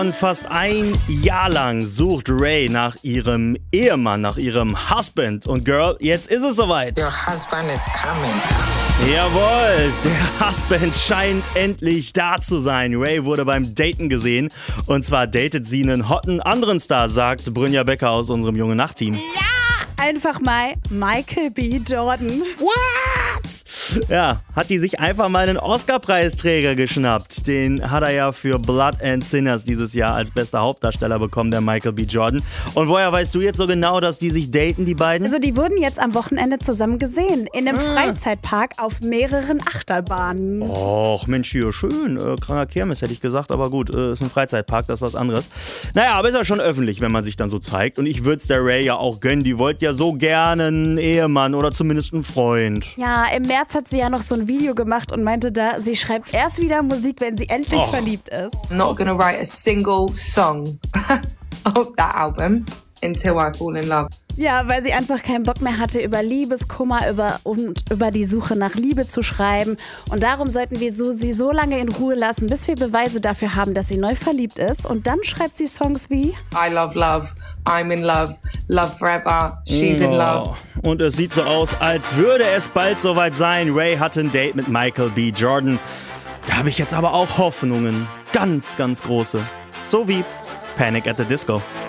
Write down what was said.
Und fast ein Jahr lang sucht Ray nach ihrem Ehemann, nach ihrem Husband. Und Girl, jetzt ist es soweit. Your husband is coming. Jawohl, der Husband scheint endlich da zu sein. Ray wurde beim Daten gesehen. Und zwar datet sie einen hotten anderen Star, sagt Brynja Becker aus unserem Junge Nacht-Team. Ja, einfach mal Michael B. Jordan. What? Ja, hat die sich einfach mal einen Oscar-Preisträger geschnappt. Den hat er ja für Blood and Sinners dieses Jahr als bester Hauptdarsteller bekommen, der Michael B. Jordan. Und woher weißt du jetzt so genau, dass die sich daten, die beiden? Also die wurden jetzt am Wochenende zusammen gesehen. In einem Freizeitpark auf mehreren Achterbahnen. Och, Mensch, hier, schön. Kranker Kirmes, hätte ich gesagt. Aber gut, ist ein Freizeitpark, das ist was anderes. Naja, aber ist ja schon öffentlich, wenn man sich dann so zeigt. Und ich würde es der Ray ja auch gönnen. Die wollte ja so gerne einen Ehemann oder zumindest einen Freund. Ja, im März hat sie ja noch so ein Video gemacht und meinte da, sie schreibt erst wieder Musik, wenn sie endlich verliebt ist. I'm not gonna write a single song of that album until I fall in love. Ja, weil sie einfach keinen Bock mehr hatte, über Liebeskummer und über die Suche nach Liebe zu schreiben. Und darum sollten wir sie so lange in Ruhe lassen, bis wir Beweise dafür haben, dass sie neu verliebt ist. Und dann schreibt sie Songs wie I love love, I'm in love, love forever, she's in love. Und es sieht so aus, als würde es bald soweit sein. Ray hatte ein Date mit Michael B. Jordan. Da habe ich jetzt aber auch Hoffnungen. Ganz, ganz große. So wie Panic at the Disco.